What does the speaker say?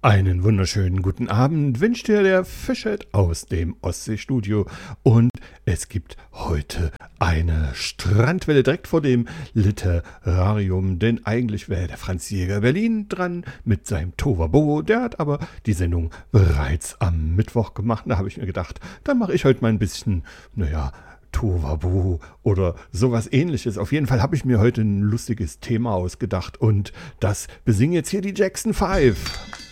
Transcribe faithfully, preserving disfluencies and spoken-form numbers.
Einen wunderschönen guten Abend wünscht dir der Fischert aus dem Ostseestudio und es gibt heute eine Strandwelle direkt vor dem Literarium, denn eigentlich wäre der Franz Jäger Berlin dran mit seinem Tohuwabohu, der hat aber die Sendung bereits am Mittwoch gemacht. Da habe ich mir gedacht, dann mache ich heute mal ein bisschen, naja, Tohuwabohu oder sowas ähnliches. Auf jeden Fall habe ich mir heute ein lustiges Thema ausgedacht und das besingen jetzt hier die Jackson Five.